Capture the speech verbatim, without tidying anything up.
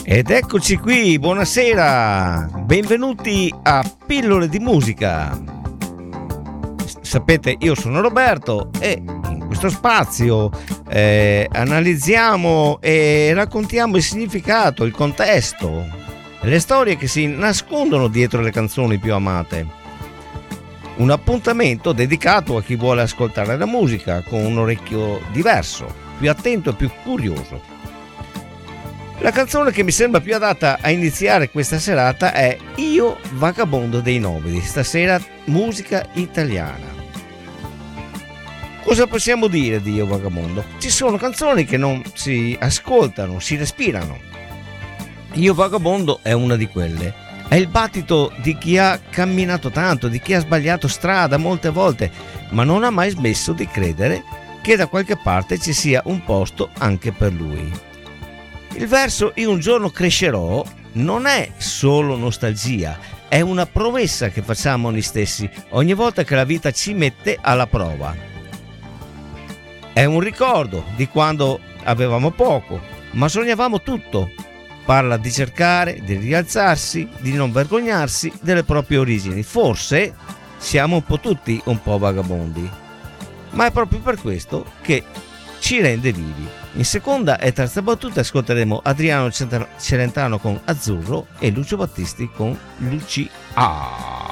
Ed eccoci qui, buonasera, benvenuti a Pillole di Musica. Sapete, io sono Roberto e in questo spazio eh, analizziamo e raccontiamo il significato, il contesto, le storie che si nascondono dietro le canzoni più amate. Un appuntamento dedicato a chi vuole ascoltare la musica con un orecchio diverso, più attento e più curioso. La canzone che mi sembra più adatta a iniziare questa serata è Io Vagabondo dei Nobili, stasera musica italiana. Cosa possiamo dire di Io Vagabondo? Ci sono canzoni che non si ascoltano, si respirano. Io Vagabondo è una di quelle. È il battito di chi ha camminato tanto, di chi ha sbagliato strada molte volte, ma non ha mai smesso di credere che da qualche parte ci sia un posto anche per lui. Il verso Io un giorno crescerò non è solo nostalgia, è una promessa che facciamo a noi stessi ogni volta che la vita ci mette alla prova. È un ricordo di quando avevamo poco, ma sognavamo tutto. Parla di cercare, di rialzarsi, di non vergognarsi delle proprie origini. Forse siamo un po' tutti un po' vagabondi, ma è proprio per questo che ci rende vivi. In seconda e terza battuta ascolteremo Adriano Celentano con Azzurro e Lucio Battisti con Lucia.